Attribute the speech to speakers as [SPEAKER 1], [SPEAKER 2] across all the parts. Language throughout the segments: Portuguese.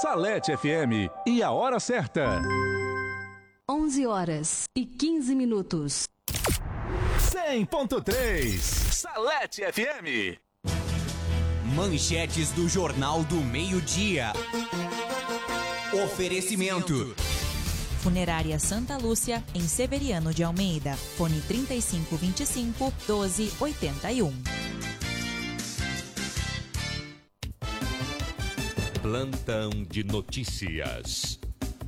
[SPEAKER 1] Salete FM e a hora certa.
[SPEAKER 2] 11h15.
[SPEAKER 1] 100.3 Salete FM.
[SPEAKER 3] Manchetes do Jornal do Meio-Dia. Oferecimento.
[SPEAKER 4] Funerária Santa Lúcia, em Severiano de Almeida. Fone 3525-1281.
[SPEAKER 5] Plantão de notícias.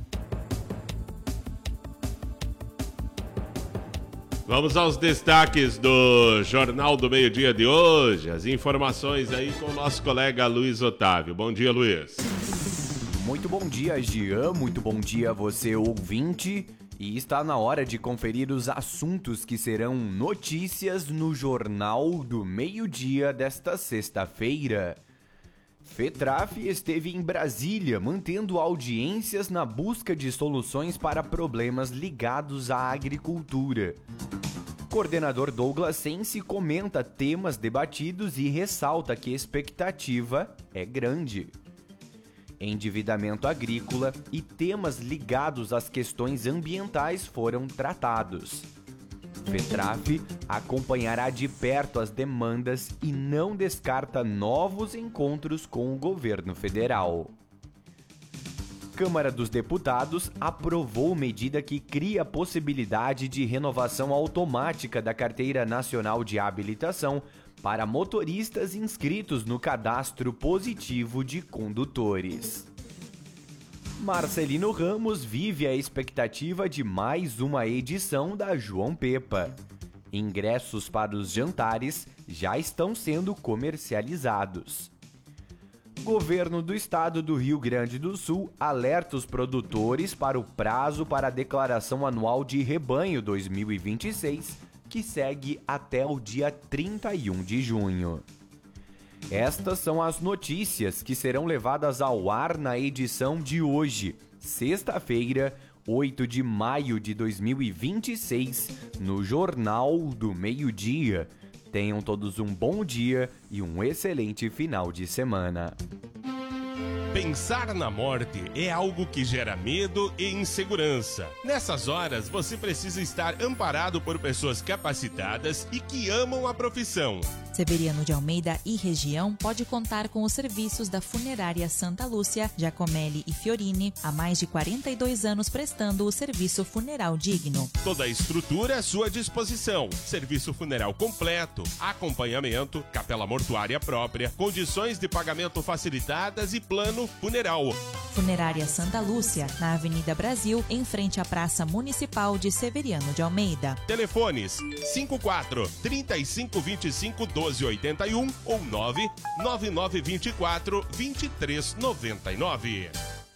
[SPEAKER 5] Vamos aos destaques do Jornal do Meio-Dia de hoje. As informações aí com o nosso colega Luiz Otávio. Bom dia, Luiz.
[SPEAKER 6] Muito bom dia, Jean. Muito bom dia a você, ouvinte. E está na hora de conferir os assuntos que serão notícias no Jornal do Meio-Dia desta sexta-feira. FETRAF esteve em Brasília, mantendo audiências na busca de soluções para problemas ligados à agricultura. Coordenador Douglas Sense comenta temas debatidos e ressalta que a expectativa é grande. Endividamento agrícola e temas ligados às questões ambientais foram tratados. FETRAF acompanhará de perto as demandas e não descarta novos encontros com o governo federal. Câmara dos Deputados aprovou medida que cria a possibilidade de renovação automática da Carteira Nacional de Habilitação para motoristas inscritos no Cadastro Positivo de Condutores. Marcelino Ramos vive a expectativa de mais uma edição da João Pepa. Ingressos para os jantares já estão sendo comercializados. Governo do Estado do Rio Grande do Sul alerta os produtores para o prazo para a declaração anual de rebanho 2026, que segue até o dia 31 de junho. Estas são as notícias que serão levadas ao ar na edição de hoje, sexta-feira, 8 de maio de 2026, no Jornal do Meio-Dia. Tenham todos um bom dia e um excelente final de semana.
[SPEAKER 7] Pensar na morte é algo que gera medo e insegurança. Nessas horas, você precisa estar amparado por pessoas capacitadas e que amam a profissão.
[SPEAKER 4] Severiano de Almeida e região pode contar com os serviços da Funerária Santa Lúcia, Giacomelli e Fiorini, há mais de 42 anos prestando o serviço funeral digno.
[SPEAKER 7] Toda a estrutura à sua disposição. Serviço funeral completo, acompanhamento, capela mortuária própria, condições de pagamento facilitadas e plano funeral.
[SPEAKER 4] Funerária Santa Lúcia, na Avenida Brasil, em frente à Praça Municipal de Severiano de Almeida.
[SPEAKER 7] Telefones 54-3525-1281 ou 99924-2399.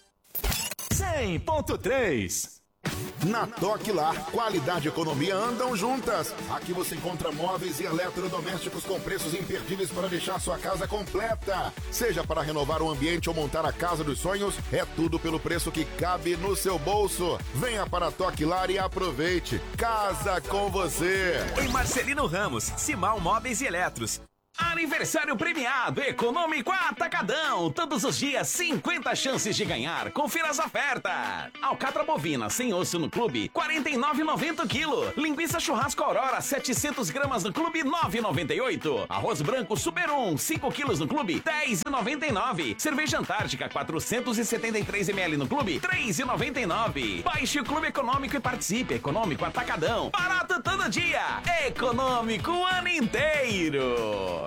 [SPEAKER 1] 100.3
[SPEAKER 8] Na Toque Lar, qualidade e economia andam juntas. Aqui você encontra móveis e eletrodomésticos com preços imperdíveis para deixar sua casa completa. Seja para renovar o ambiente ou montar a casa dos sonhos, é tudo pelo preço que cabe no seu bolso. Venha para a Toque Lar e aproveite. Casa com você.
[SPEAKER 9] Em Marcelino Ramos, Simal Móveis e Eletros. Aniversário premiado, econômico atacadão. Todos os dias, 50 chances de ganhar. Confira as ofertas. Alcatra bovina sem osso no clube, R$ 49,90 quilo. Linguiça churrasco Aurora, 700 gramas no clube, R$ 9,98. Arroz branco Super 1, 5 quilos no clube, R$ 10,99. Cerveja Antártica, 473 ml no clube, R$ 3,99. Baixe o Clube Econômico e participe. Econômico atacadão. Barato todo dia. Econômico o ano inteiro.